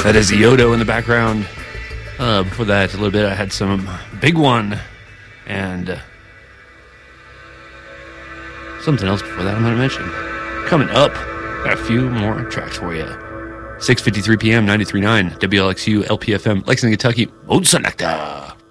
That is Yodo in the background. Before that, a little bit, I had some Big One and something else before that I'm going to mention. Coming up, got a few more tracks for you. 6:53 p.m., 93.9, WLXU, LPFM, Lexington, Kentucky, Mode Selector.